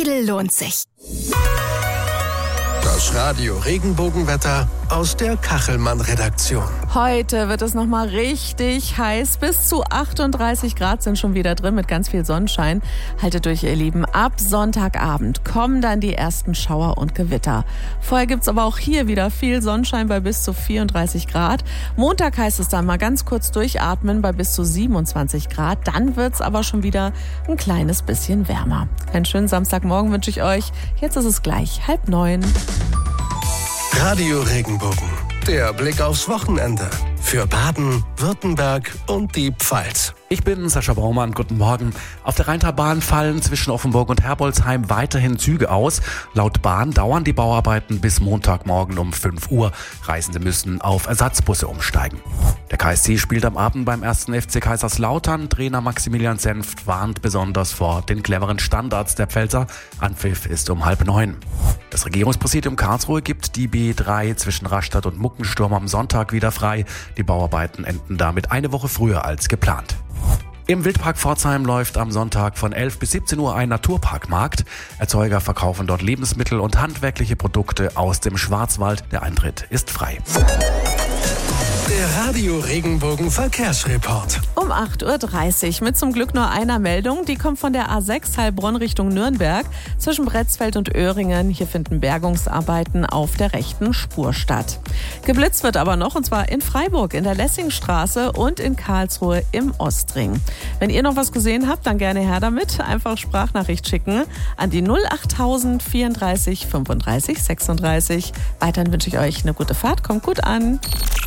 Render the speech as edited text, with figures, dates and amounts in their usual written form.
Lidl lohnt sich. Das Radio Regenbogenwetter aus der Kachelmann-Redaktion. Heute wird es nochmal richtig heiß. Bis zu 38 Grad sind schon wieder drin mit ganz viel Sonnenschein. Haltet durch, ihr Lieben. Ab Sonntagabend kommen dann die ersten Schauer und Gewitter. Vorher gibt's aber auch hier wieder viel Sonnenschein bei bis zu 34 Grad. Montag heißt es dann mal ganz kurz durchatmen bei bis zu 27 Grad. Dann wird's aber schon wieder ein kleines bisschen wärmer. Einen schönen Samstagmorgen wünsche ich euch. Jetzt ist es gleich 8:30. Radio Regenbogen, der Blick aufs Wochenende für Baden, Württemberg und die Pfalz. Ich bin Sascha Baumann, guten Morgen. Auf der Rheintalbahn fallen zwischen Offenburg und Herbolzheim weiterhin Züge aus. Laut Bahn dauern die Bauarbeiten bis Montagmorgen um 5 Uhr. Reisende müssen auf Ersatzbusse umsteigen. Der KSC spielt am Abend beim 1. FC Kaiserslautern. Trainer Maximilian Senft warnt besonders vor den cleveren Standards der Pfälzer. Anpfiff ist um 8:30. Das Regierungspräsidium Karlsruhe gibt die B3 zwischen Rastatt und Muckensturm am Sonntag wieder frei. Die Bauarbeiten enden damit eine Woche früher als geplant. Im Wildpark Pforzheim läuft am Sonntag von 11 bis 17 Uhr ein Naturparkmarkt. Erzeuger verkaufen dort Lebensmittel und handwerkliche Produkte aus dem Schwarzwald. Der Eintritt ist frei. Der Radio Regenbogen Verkehrsreport. Um 8:30 Uhr mit zum Glück nur einer Meldung. Die kommt von der A6 Heilbronn Richtung Nürnberg. Zwischen Bretzfeld und Öhringen. Hier finden Bergungsarbeiten auf der rechten Spur statt. Geblitzt wird aber noch, und zwar in Freiburg in der Lessingstraße und in Karlsruhe im Ostring. Wenn ihr noch was gesehen habt, dann gerne her damit. Einfach Sprachnachricht schicken an die 08000 34 35 36. Weiterhin wünsche ich euch eine gute Fahrt. Kommt gut an.